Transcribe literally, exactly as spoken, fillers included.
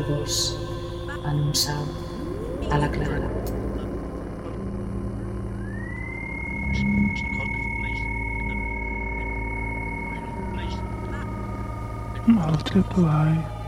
gos en un salt a la claredat. I'll slip away.